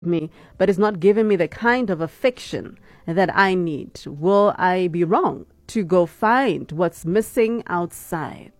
me, but is not giving me the kind of affection that I need, will I be wrong to go find what's missing outside?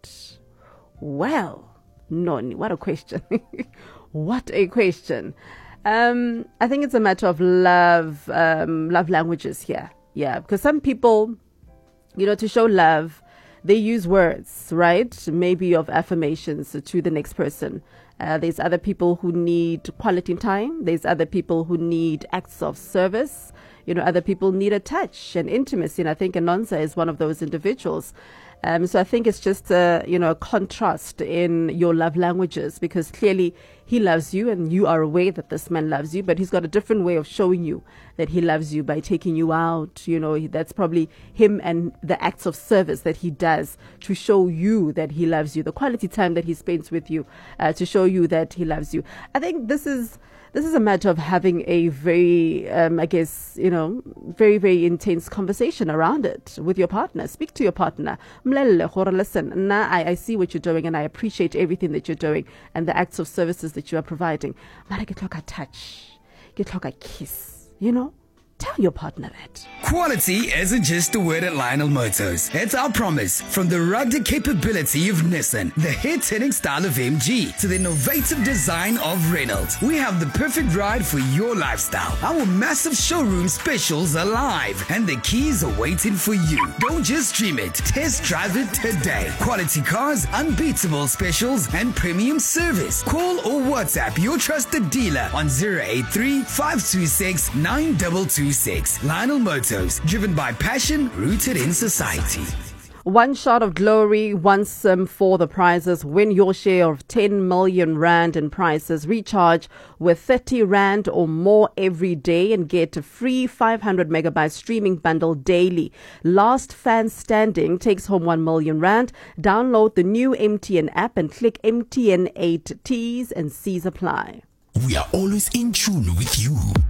Well, Noni, what a question. What a question. I think it's a matter of love, love languages here. Yeah, because some people, to show love, they use words, right? Maybe of affirmations to the next person. There's other people who need quality time. There's other people who need acts of service. Other people need a touch and intimacy. And I think Anonza is one of those individuals. So I think it's just a contrast in your love languages, because clearly he loves you and you are aware that this man loves you, but he's got a different way of showing you that he loves you by taking you out. That's probably him and the acts of service that he does to show you that he loves you, the quality time that he spends with you to show you that he loves you. I think this is a matter of having a very, very, very intense conversation around it with your partner. Speak to your partner. Listen, I see what you're doing and I appreciate everything that you're doing and the acts of services that you are providing. Mara get like a touch, get like a kiss, Tell your partner that. Quality isn't just a word at Lionel Motors. It's our promise. From the rugged capability of Nissan, the hit-hitting style of MG, to the innovative design of Reynolds, we have the perfect ride for your lifestyle. Our massive showroom specials are live, and the keys are waiting for you. Don't just dream it. Test drive it today. Quality cars, unbeatable specials, and premium service. Call or WhatsApp your trusted dealer on 083 526 9226. Lionel Motors, driven by passion, rooted in society. One shot of glory, one sim for the prizes. Win your share of 10 million rand in prizes. Recharge with 30 rand or more every day and get a free 500 megabyte streaming bundle daily. Last fan standing takes home 1 million rand. Download the new MTN app and click MTN 8 T's and C's apply. We are always in tune with you.